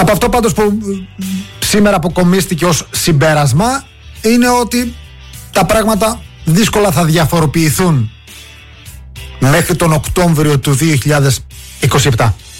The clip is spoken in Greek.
Από αυτό πάντως που σήμερα αποκομίστηκε ως συμπέρασμα είναι ότι τα πράγματα δύσκολα θα διαφοροποιηθούν μέχρι τον Οκτώβριο του 2027.